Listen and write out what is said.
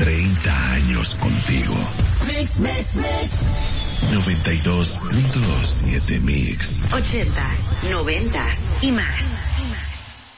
30 años contigo. Mix, mix, mix. 92.7 Mix. 80s, 90s y más.